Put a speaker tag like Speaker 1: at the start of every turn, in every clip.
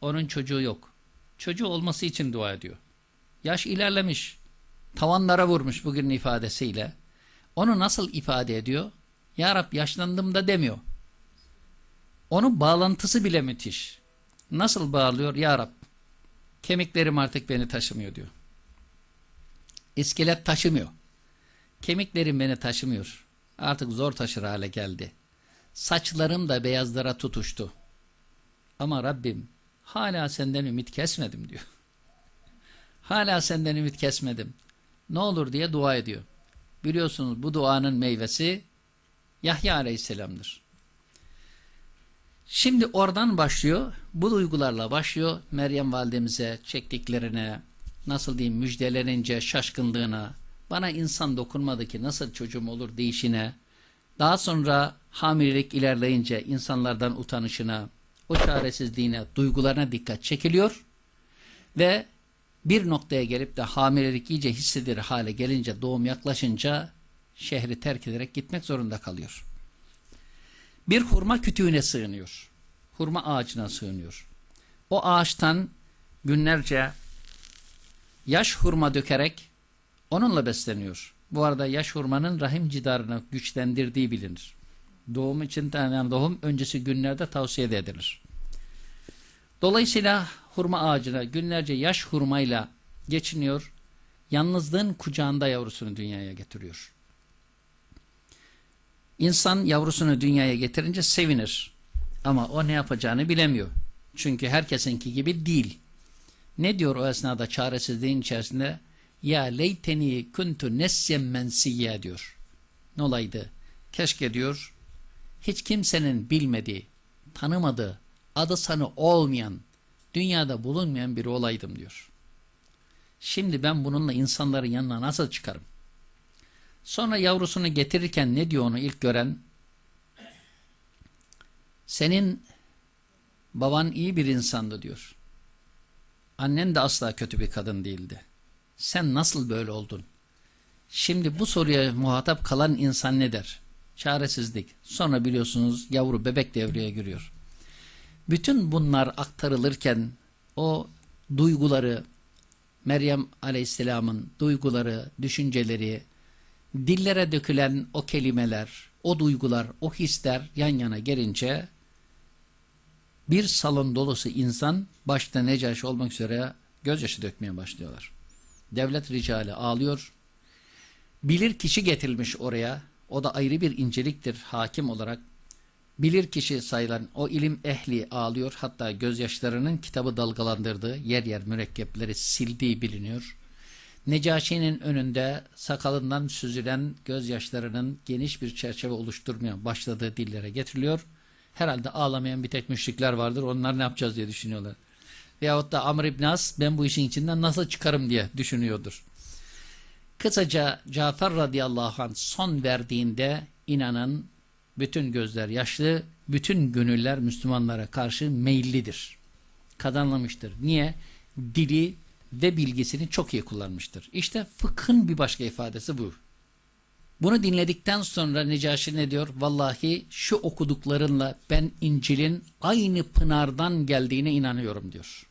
Speaker 1: Onun çocuğu yok. Çocuğu olması için dua ediyor. Yaş ilerlemiş. Tavanlara vurmuş bugünün ifadesiyle. Onu nasıl ifade ediyor? Ya Rab yaşlandım da demiyor. Onun bağlantısı bile müthiş. Nasıl bağlıyor? Ya Rab kemiklerim artık beni taşımıyor diyor. İskelet taşımıyor. Kemiklerim beni taşımıyor. Artık zor taşır hale geldi. Saçlarım da beyazlara tutuştu. Ama Rabbim hala senden ümit kesmedim diyor. Hala senden ümit kesmedim. Ne olur diye dua ediyor. Biliyorsunuz bu duanın meyvesi Yahya Aleyhisselam'dır. Şimdi oradan başlıyor. Bu duygularla başlıyor. Meryem validemize çektiklerine, nasıl diyeyim müjdelenince şaşkınlığına, bana insan dokunmadı ki nasıl çocuğum olur deyişine, daha sonra hamilelik ilerleyince insanlardan utanışına, o çaresizliğine, duygularına dikkat çekiliyor ve bir noktaya gelip de hamilelik iyice hissedilir hale gelince, doğum yaklaşınca şehri terk ederek gitmek zorunda kalıyor. Bir hurma kütüğüne sığınıyor. Hurma ağacına sığınıyor. O ağaçtan günlerce yaş hurma dökerek onunla besleniyor. Bu arada yaş hurmanın rahim cidarını güçlendirdiği bilinir. Doğum için yani doğum öncesi günlerde tavsiye edilir. Dolayısıyla hurma ağacına günlerce yaş hurmayla geçiniyor. Yalnızlığın kucağında yavrusunu dünyaya getiriyor. İnsan yavrusunu dünyaya getirince sevinir. Ama o ne yapacağını bilemiyor. Çünkü herkesinki gibi değil. Ne diyor o esnada çaresizliğin içerisinde? Ya leyteni kuntu nesyen mensiyye diyor. Ne olaydı? Keşke diyor hiç kimsenin bilmediği, tanımadığı, adı sanı olmayan, dünyada bulunmayan biri olaydım diyor. Şimdi ben bununla insanların yanına nasıl çıkarım? Sonra yavrusunu getirirken ne diyor onu ilk gören? Senin baban iyi bir insandı diyor. Annen de asla kötü bir kadın değildi. Sen nasıl böyle oldun? Şimdi bu soruya muhatap kalan insan ne der? Çaresizlik. Sonra biliyorsunuz yavru bebek devreye giriyor. Bütün bunlar aktarılırken o duyguları, Meryem Aleyhisselam'ın duyguları, düşünceleri, dillere dökülen o kelimeler, o duygular, o hisler yan yana gelince bir salon dolusu insan başta Necaşi olmak üzere gözyaşı dökmeye başlıyorlar. Devlet ricali ağlıyor. Bilir kişi getirilmiş oraya. O da ayrı bir inceliktir hakim olarak. Bilir kişi sayılan o ilim ehli ağlıyor. Hatta gözyaşlarının kitabı dalgalandırdığı, yer yer mürekkepleri sildiği biliniyor. Necaşi'nin önünde sakalından süzülen gözyaşlarının geniş bir çerçeve oluşturmaya başladığı dillere getiriliyor. Herhalde ağlamayan bir tek müşrikler vardır. Onlar ne yapacağız diye düşünüyorlar. Veyahut da Amr ibn As ben bu işin içinden nasıl çıkarım diye düşünüyordur. Kısaca Cafer radıyallahu anh son verdiğinde inanın bütün gözler yaşlı, bütün gönüller Müslümanlara karşı meyillidir. Kazanlamıştır. Niye? Dili ve bilgisini çok iyi kullanmıştır. İşte fıkhın bir başka ifadesi bu. Bunu dinledikten sonra Necaşi ne diyor? Vallahi şu okuduklarınla ben İncil'in aynı pınardan geldiğine inanıyorum diyor.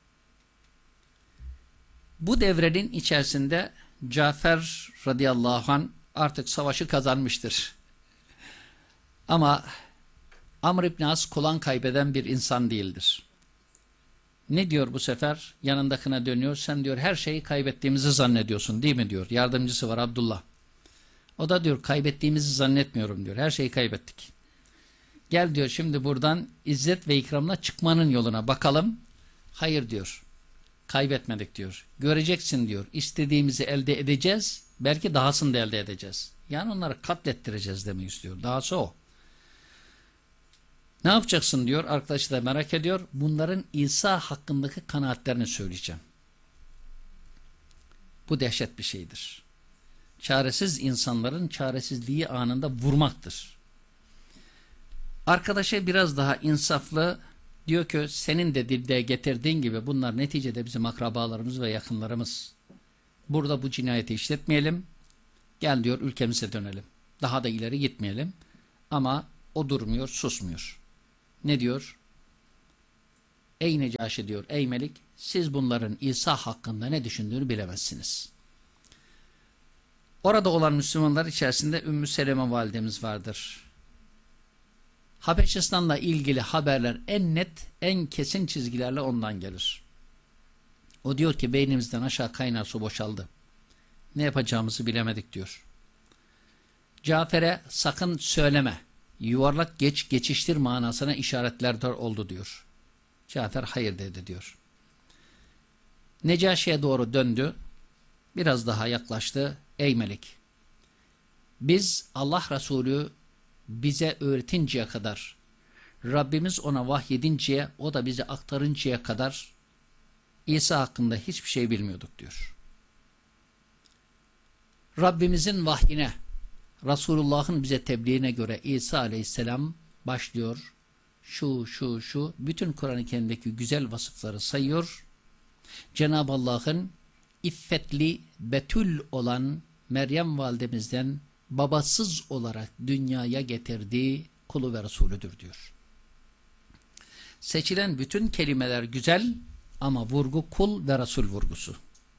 Speaker 1: Bu devrenin içerisinde Cafer radıyallahu anh artık savaşı kazanmıştır. Ama Amr ibn As kulağını kaybeden bir insan değildir. Ne diyor bu sefer? Yanındakine dönüyor. Sen diyor her şeyi kaybettiğimizi zannediyorsun değil mi diyor. Yardımcısı var Abdullah. O da diyor kaybettiğimizi zannetmiyorum diyor. Her şeyi kaybettik. Gel diyor şimdi buradan izzet ve ikramla çıkmanın yoluna bakalım. Hayır diyor. Kaybetmedik diyor. Göreceksin diyor. İstediğimizi elde edeceğiz. Belki dahasını da elde edeceğiz. Yani onları katlettireceğiz demek istiyor. Dahası o. Ne yapacaksın diyor. Arkadaşı da merak ediyor. Bunların İsa hakkındaki kanaatlerini söyleyeceğim. Bu dehşet bir şeydir. Çaresiz insanların çaresizliği anında vurmaktır. Arkadaşa biraz daha insaflı diyor ki senin de dilde getirdiğin gibi bunlar neticede bizim akrabalarımız ve yakınlarımız. Burada bu cinayeti işletmeyelim. Gel diyor ülkemize dönelim. Daha da ileri gitmeyelim. Ama o durmuyor, susmuyor. Ne diyor? Ey Necaşi diyor, ey Melik, siz bunların İsa hakkında ne düşündüğünü bilemezsiniz. Orada olan Müslümanlar içerisinde Ümmü Seleme validemiz vardır. Habeşistan'la ilgili haberler en net, en kesin çizgilerle ondan gelir. O diyor ki beynimizden aşağı kaynar su boşaldı. Ne yapacağımızı bilemedik diyor. Cafer'e sakın söyleme, yuvarlak geçiştir manasına işaretler oldu diyor. Cafer hayır dedi diyor. Necaşi'ye doğru döndü. Biraz daha yaklaştı. Ey Melik, biz Allah Resulü bize öğretinceye kadar, Rabbimiz ona vahyedinceye, o da bize aktarıncaya kadar İsa hakkında hiçbir şey bilmiyorduk diyor. Rabbimizin vahyine, Resulullah'ın bize tebliğine göre İsa aleyhisselam başlıyor. Şu, bütün Kur'an-ı Kerim'deki güzel vasıfları sayıyor. Cenab-ı Allah'ın iffetli, betül olan Meryem validemizden babasız olarak dünyaya getirdiği kulu ve Resulüdür diyor. Seçilen bütün kelimeler güzel ama vurgu kul ve Resul vurgusu.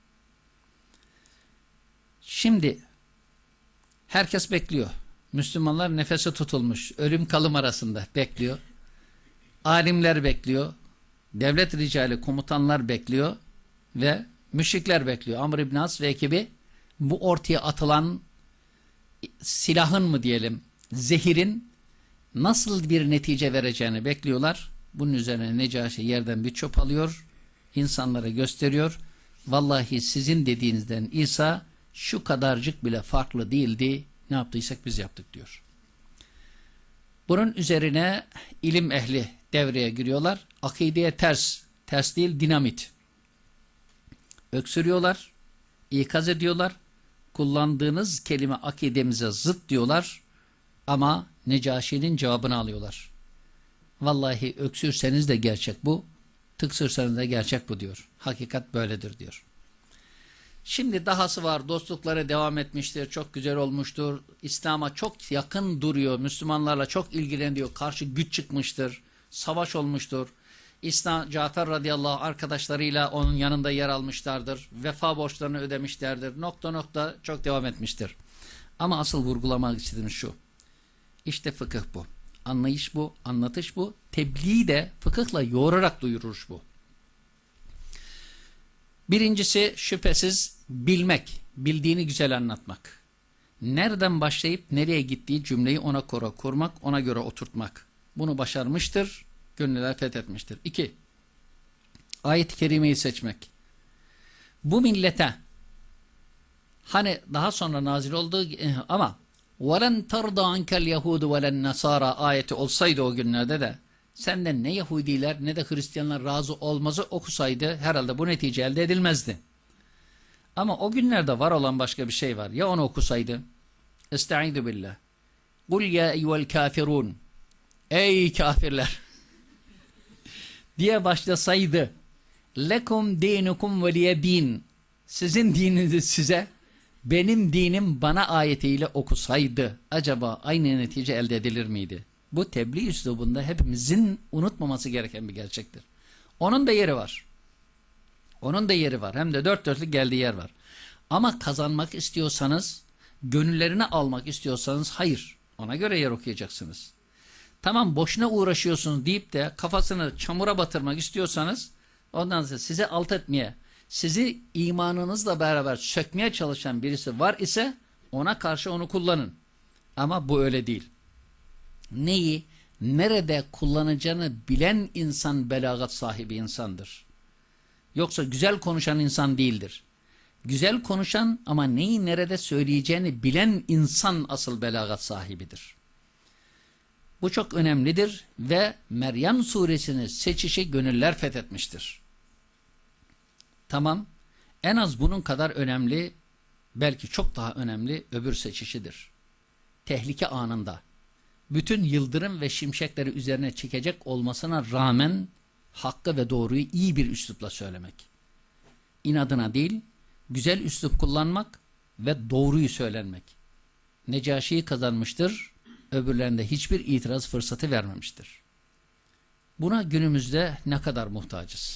Speaker 1: Şimdi herkes bekliyor. Müslümanlar nefesi tutulmuş, ölüm kalım arasında bekliyor. Alimler bekliyor. Devlet ricali komutanlar bekliyor ve müşrikler bekliyor. Amr ibn As ve ekibi bu ortaya atılan silahın mı diyelim, zehirin nasıl bir netice vereceğini bekliyorlar. Bunun üzerine Necaşi yerden bir çöp alıyor, insanlara gösteriyor. Vallahi sizin dediğinizden İsa şu kadarcık bile farklı değildi. Ne yaptıysak biz yaptık diyor. Bunun üzerine ilim ehli devreye giriyorlar. Akideye ters değil dinamit. Öksürüyorlar, ikaz ediyorlar. Kullandığınız kelime akidemize zıt diyorlar. Ama Necaşi'nin cevabını alıyorlar. Vallahi öksürseniz de gerçek bu, tıksırsanız da gerçek bu diyor. Hakikat böyledir diyor. Şimdi dahası var, dostlukları devam etmiştir, çok güzel olmuştur. İslam'a çok yakın duruyor, Müslümanlarla çok ilgileniyor, karşı güç çıkmıştır, savaş olmuştur. Cafer radıyallahu anh arkadaşlarıyla onun yanında yer almışlardır, vefa borçlarını ödemişlerdir, nokta çok devam etmiştir. Ama asıl vurgulamak istediğim şu, işte fıkıh bu, anlayış bu, anlatış bu, tebliğ de fıkıhla yoğurarak duyurur bu. Birincisi şüphesiz bilmek, bildiğini güzel anlatmak. Nereden başlayıp nereye gittiği cümleyi ona göre kurmak, ona göre oturtmak. Bunu başarmıştır, gönüller fethetmiştir. 2. Ayet-i kerimeyi seçmek. Bu millete hani daha sonra nazil olduğu ama وَلَنْ تَرْضَ عَنْكَ الْيَهُودُ وَلَنْ نَصَارَ ayeti olsaydı o günlerde de senden ne Yahudiler ne de Hristiyanlar razı olmazı okusaydı herhalde bu netice elde edilmezdi. Ama o günlerde var olan başka bir şey var. Ya onu okusaydı? Estaizu billah. Kul ya eyyuhel kafirun. Ey kafirler. diye başlasaydı. Lekum dinukum veliye din. Sizin dininiz size, benim dinim bana ayetiyle okusaydı acaba aynı netice elde edilir miydi? Bu tebliğ üslubunda hepimizin unutmaması gereken bir gerçektir. Onun da yeri var. Onun da yeri var. Hem de dört dörtlük geldiği yer var. Ama kazanmak istiyorsanız, gönüllerini almak istiyorsanız hayır. Ona göre yer okuyacaksınız. Tamam boşuna uğraşıyorsunuz deyip de kafasını çamura batırmak istiyorsanız ondan sonra size alt etmeye, sizi imanınızla beraber sökmeye çalışan birisi var ise ona karşı onu kullanın. Ama bu öyle değil. Neyi, nerede kullanacağını bilen insan belagat sahibi insandır. Yoksa güzel konuşan insan değildir. Güzel konuşan ama neyi nerede söyleyeceğini bilen insan asıl belagat sahibidir. Bu çok önemlidir ve Meryem suresinin seçişi gönüller fethetmiştir. Tamam, en az bunun kadar önemli, belki çok daha önemli öbür seçişidir. Tehlike anında, bütün yıldırım ve şimşekleri üzerine çekecek olmasına rağmen hakkı ve doğruyu iyi bir üslupla söylemek. İnadına değil, güzel üslup kullanmak ve doğruyu söylenmek. Necaşi'yi kazanmıştır, öbürlerinde hiçbir itiraz fırsatı vermemiştir. Buna günümüzde ne kadar muhtacız?